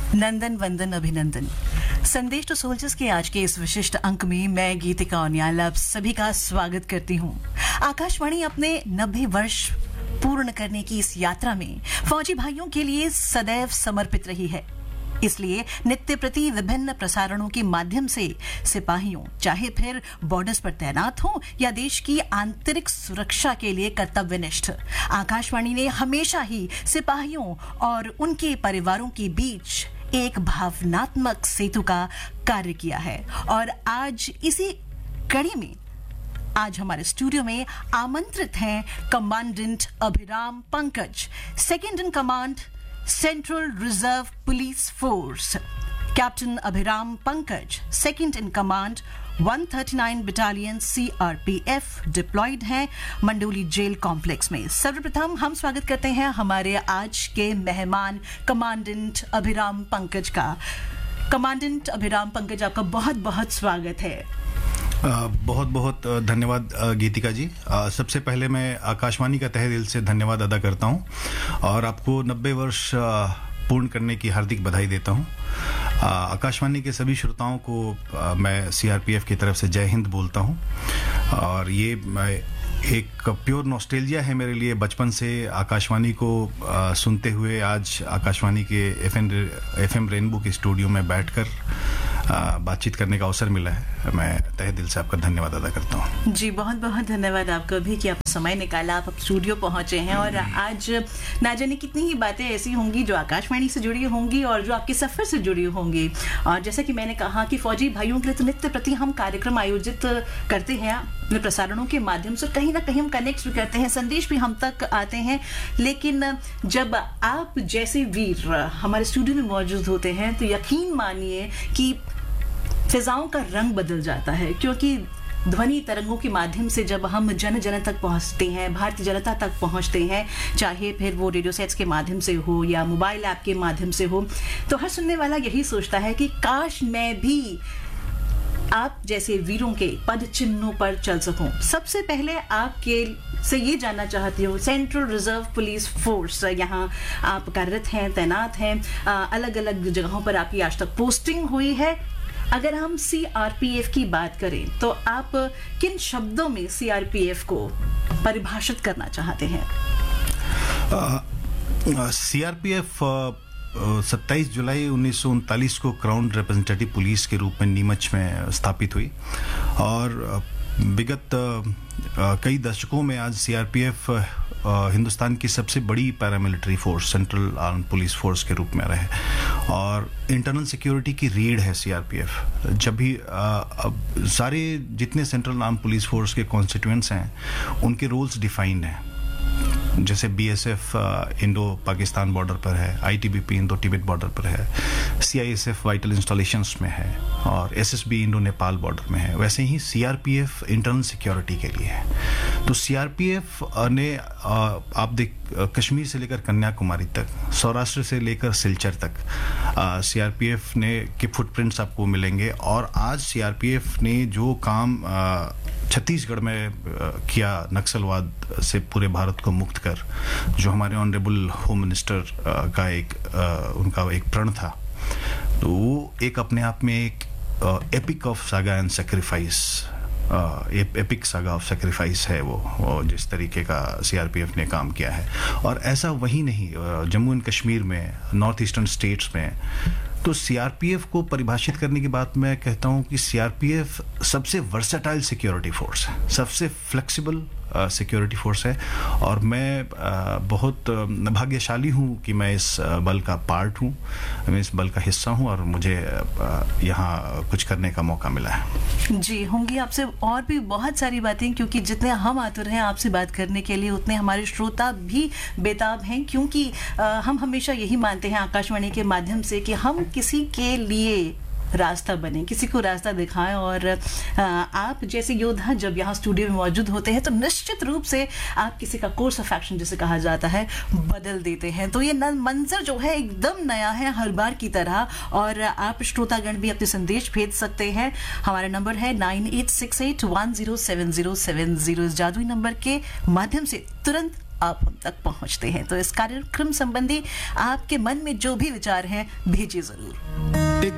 नंदन वंदन अभिनंदन। संदेश टू सोल्जर्स के आज के इस विशिष्ट अंक में मैं गीतिका ओनियाल आप सभी का स्वागत करती हूँ। आकाशवाणी अपने 90 वर्ष पूर्ण करने की इस यात्रा में फौजी भाइयों के लिए सदैव समर्पित रही है। इसलिए नित्य प्रति विभिन्न प्रसारणों के माध्यम से सिपाहियों, चाहे फिर बॉर्डर्स पर तैनात हों या देश की आंतरिक सुरक्षा के लिए कर्तव्यनिष्ठ, आकाशवाणी ने हमेशा ही सिपाहियों और उनके परिवारों के बीच एक भावनात्मक सेतु का कार्य किया है। और आज इसी कड़ी में आज हमारे स्टूडियो में आमंत्रित हैं commandant Abhiram Pankaj, second in command central reserve police force. Captain Abhiram Pankaj, second in command 139 battalion CRPF diploid हैं मंडोली जेल कॉम्प्लेक्स में। सर्वप्रथम हम स्वागत करते हैं हमारे आज के मेहमान कमांडेंट अभिराम पंकज का। कमांडेंट अभिराम पंकज, आपका बहुत बहुत स्वागत है। बहुत बहुत धन्यवाद गीतिका जी। सबसे पहले मैं आकाशवाणी का तहे दिल से धन्यवाद अदा करता हूं और आपको 90 वर्ष पूर्ण करने की हार्दिक बधाई देता हूं। आकाशवाणी के सभी श्रोताओं को मैं CRPF की तरफ से जय हिंद बोलता हूं। और ये एक प्योर नॉस्टैल्जिया है मेरे लिए, बचपन से आकाशवाणी को सुनते हुए आज आकाशवाणी के FM रेनबो के स्टूडियो में बैठकर बातचीत करने का अवसर मिला है। मैं तहे दिल से आपका धन्यवाद अदा करता हूँ। जी बहुत बहुत धन्यवाद आपका भी कि आप समय निकाला, आप स्टूडियो पहुंचे हैं। और आज ना जाने कितनी ही बातें ऐसी होंगी जो आकाशवाणी से जुड़ी होंगी और जो आपके सफर से जुड़ी होंगी। और जैसा कि मैंने कहा कि फौजी भाइयों के लिए तो नित्य प्रति हम कार्यक्रम आयोजित करते हैं अपने प्रसारणों के माध्यम से, कहीं ना कहीं हम कनेक्ट भी करते हैं, संदेश भी हम तक आते हैं। लेकिन जब आप जैसे वीर हमारे स्टूडियो में मौजूद होते हैं तो यकीन मानिए कि फिजाओं का रंग बदल जाता है, क्योंकि ध्वनि तरंगों के माध्यम से जब हम जन जन तक पहुंचते हैं, भारतीय जनता तक पहुंचते हैं, चाहे फिर वो रेडियो सेट्स के माध्यम से हो या मोबाइल ऐप के माध्यम से हो, तो हर सुनने वाला यही सोचता है कि काश मैं भी आप जैसे वीरों के पद चिन्हों पर चल सकूं। सबसे पहले आपके से ये जानना चाहती हूँ, सेंट्रल रिजर्व पुलिस फोर्स, यहाँ आप कार्यरत हैं, तैनात हैं, अलग अलग जगहों पर आपकी आज तक पोस्टिंग हुई है। अगर हम CRPF की बात करें तो आप किन शब्दों में CRPF को परिभाषित करना चाहते हैं? CRPF 27 जुलाई 1939 को क्राउन रिप्रेजेंटेटिव पुलिस के रूप में नीमच में स्थापित हुई और विगत कई दशकों में आज CRPF हिंदुस्तान की सबसे बड़ी paramilitary force, central arm police force के रूप में रहे और इंटरनल सिक्योरिटी की रीढ़ है CRPF। जब भी सारे जितने सेंट्रल आर्म पुलिस फोर्स के कॉन्स्टिट्यूएंट्स हैं उनके रोल्स डिफाइंड हैं। जैसे BSF इंडो पाकिस्तान बॉर्डर पर है, ITBP इंडो तिब्बत बॉर्डर पर है, CISF वाइटल इंस्टॉलेशंस में है और SSB इंडो नेपाल बॉर्डर में है, वैसे ही CRPF इंटरनल सिक्योरिटी के लिए है। तो CRPF ने आप देख कश्मीर से लेकर कन्याकुमारी तक, सौराष्ट्र से लेकर सिलचर तक CRPF ने के फुटप्रिंट्स आपको मिलेंगे। और आज CRPF ने जो काम छत्तीसगढ़ में किया नक्सलवाद से पूरे भारत को मुक्त कर, जो हमारे ऑनरेबल होम मिनिस्टर का उनका एक प्रण था, तो वो एक अपने आप में एक epic of saga and sacrifice, epic saga of sacrifice है वो जिस तरीके का CRPF ने काम किया है। और ऐसा वही नहीं, जम्मू एंड कश्मीर में, नॉर्थ ईस्टर्न स्टेट्स में, तो CRPF को परिभाषित करने की बात मैं कहता हूं कि CRPF सबसे वर्सेटाइल सिक्योरिटी फोर्स है, सबसे फ्लेक्सिबल सिक्योरिटी फोर्स है। और मैं बहुत भाग्यशाली हूं कि मैं इस बल का पार्ट हूं, मैं इस बल का हिस्सा हूं और मुझे यहां कुछ करने का मौका मिला है। जी, होंगी आपसे और भी बहुत सारी बातें, क्योंकि जितने हम आतुर हैं आपसे बात करने के लिए उतने हमारे श्रोता भी बेताब हैं, क्योंकि हम हमेशा यही मानते हैं आकाशवाणी के माध्यम से कि हम किसी के लिए रास्ता बने, किसी को रास्ता दिखाएं। और आप जैसे योद्धा जब यहाँ स्टूडियो में मौजूद होते हैं तो निश्चित रूप से आप किसी का कोर्स ऑफ एक्शन जिसे कहा जाता है बदल देते हैं। तो ये मंजर जो है एकदम नया है हर बार की तरह। और आप श्रोतागण भी अपने संदेश भेज सकते हैं। हमारा नंबर है 9868107070। इस जादुई नंबर के माध्यम से तुरंत आप हम तक पहुंचते हैं। तो इस कार्यक्रम संबंधी आपके मन में जो भी विचार हैं भेजिए जरूर।